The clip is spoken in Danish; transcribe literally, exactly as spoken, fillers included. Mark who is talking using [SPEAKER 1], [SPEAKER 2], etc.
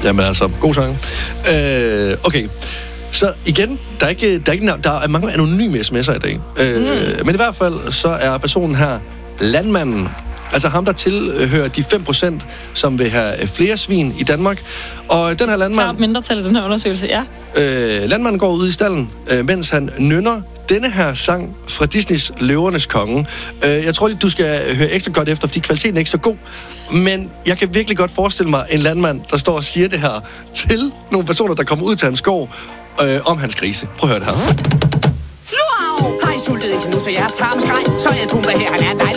[SPEAKER 1] Jamen altså, god sang. Øh, okay. Så igen, der er, ikke, der, er ikke, der er mange anonyme sms'er i dag. Øh, mm. Men i hvert fald, så er personen her landmanden. Altså ham, der tilhører de fem procent, som vil have flere svin i Danmark. Og den her landmand...
[SPEAKER 2] Klart mindretal i den her undersøgelse, ja.
[SPEAKER 1] Øh, landmanden går ud i stallen, øh, mens han nynner denne her sang fra Disneys Løvernes Konge. Øh, jeg tror lige, du skal høre ekstra godt efter, fordi kvaliteten er ikke så god. Men jeg kan virkelig godt forestille mig en landmand, der står og siger det her til nogle personer, der kommer ud til hans skov, øh, om hans grise. Prøv at høre det her.
[SPEAKER 3] Har I sultet indtil nu, så jeres tarmskreg? Så er jeg pumper her, han er dig.